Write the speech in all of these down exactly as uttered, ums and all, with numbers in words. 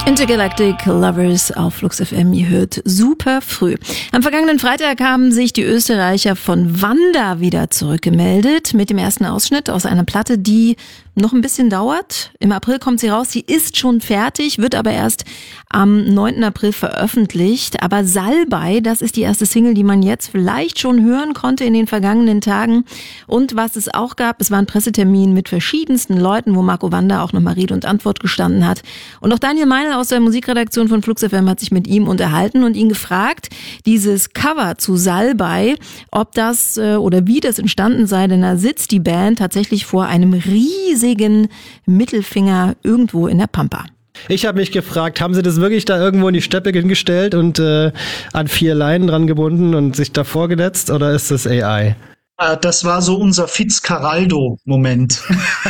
Intergalactic Lovers auf Flux F M, ihr hört super früh. Am vergangenen Freitag haben sich die Österreicher von Wanda wieder zurückgemeldet mit dem ersten Ausschnitt aus einer Platte, die noch ein bisschen dauert. Im April kommt sie raus, sie ist schon fertig, wird aber erst am neunten April veröffentlicht. Aber Salbei, das ist die erste Single, die man jetzt vielleicht schon hören konnte in den vergangenen Tagen. Und was es auch gab, es war ein Pressetermin mit verschiedensten Leuten, wo Marco Wanda auch nochmal Rede und Antwort gestanden hat. Und auch Daniel Meinl aus der Musikredaktion von Flux F M hat sich mit ihm unterhalten und ihn gefragt, dieses Cover zu Salbei, ob das äh, oder wie das entstanden sei, denn da sitzt die Band tatsächlich vor einem riesigen Mittelfinger irgendwo in der Pampa. Ich habe mich gefragt, haben sie das wirklich da irgendwo in die Steppe hingestellt und äh, an vier Leinen dran gebunden und sich davor gesetzt, oder ist das A I? Das war so unser Fitzcarraldo-Moment.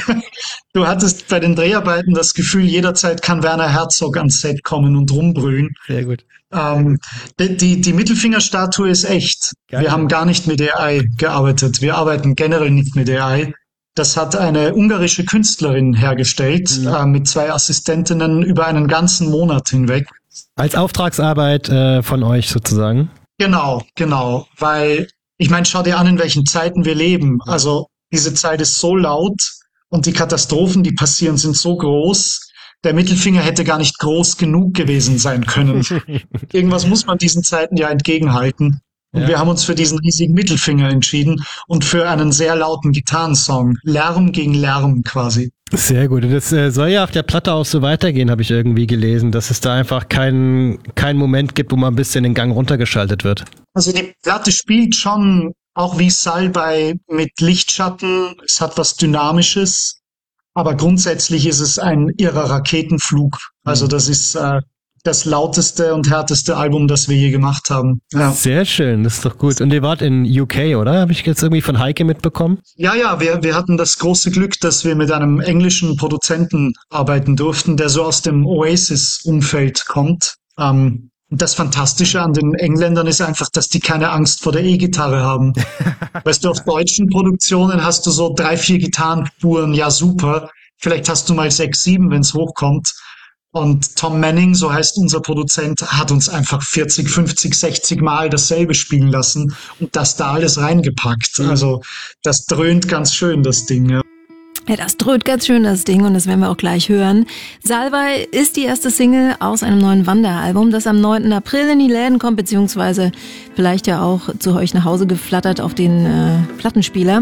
Du hattest bei den Dreharbeiten das Gefühl, jederzeit kann Werner Herzog ans Set kommen und rumbrüllen. Sehr gut. Ähm, die, die, die Mittelfingerstatue ist echt. Geil. Wir haben gar nicht mit A I gearbeitet. Wir arbeiten generell nicht mit A I. Das hat eine ungarische Künstlerin hergestellt, mhm. äh, mit zwei Assistentinnen über einen ganzen Monat hinweg. Als Auftragsarbeit äh, von euch sozusagen? Genau, genau. Weil, ich meine, schau dir an, in welchen Zeiten wir leben. Also diese Zeit ist so laut und die Katastrophen, die passieren, sind so groß. Der Mittelfinger hätte gar nicht groß genug gewesen sein können. Irgendwas muss man diesen Zeiten ja entgegenhalten. Und ja. wir haben uns für diesen riesigen Mittelfinger entschieden und für einen sehr lauten Gitarrensong. Lärm gegen Lärm quasi. Sehr gut. Und das äh, soll ja auf der Platte auch so weitergehen, habe ich irgendwie gelesen, dass es da einfach keinen keinen Moment gibt, wo man ein bisschen den Gang runtergeschaltet wird. Also die Platte spielt schon, auch wie Salbei, mit Lichtschatten. Es hat was Dynamisches, aber grundsätzlich ist es ein irrer Raketenflug. Also das ist äh, das lauteste und härteste Album, das wir je gemacht haben. Ja. Sehr schön, das ist doch gut. Und ihr wart in U K, oder? Habe ich jetzt irgendwie von Heike mitbekommen? Ja, ja, wir, wir hatten das große Glück, dass wir mit einem englischen Produzenten arbeiten durften, der so aus dem Oasis-Umfeld kommt. Ähm, das Fantastische an den Engländern ist einfach, dass die keine Angst vor der E-Gitarre haben. Weißt du, auf deutschen Produktionen hast du so drei, vier Gitarrenspuren, ja super. Vielleicht hast du mal sechs, sieben, wenn es hochkommt. Und Tom Manning, so heißt unser Produzent, hat uns einfach vierzig, fünfzig, sechzig Mal dasselbe spielen lassen und das da alles reingepackt. Also das dröhnt ganz schön, das Ding. Ja. Ja, das dröhnt ganz schön, das Ding, und das werden wir auch gleich hören. Salbei ist die erste Single aus einem neuen Wanda-Album, das am neunten April in die Läden kommt, beziehungsweise vielleicht ja auch zu euch nach Hause geflattert auf den äh, Plattenspieler.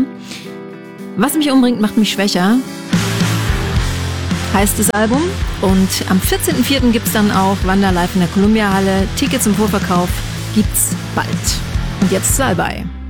Was mich umbringt, macht mich schwächer. Heißt das Album. Und am vierzehnten vierten gibt's dann auch Wanda live in der Columbia Halle. Tickets im Vorverkauf gibt's bald. Und jetzt Salbei.